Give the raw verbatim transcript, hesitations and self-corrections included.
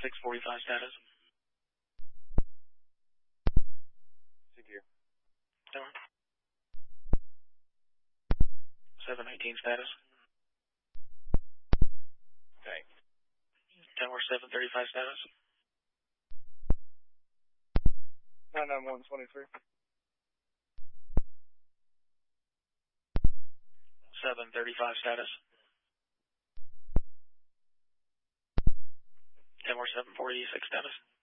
six forty-five status. Secure. Tower. seven eighteen status. Okay. Tower seven thirty-five status. nine nine one twenty-three. seven thirty-five status. Tower seven forty-six status.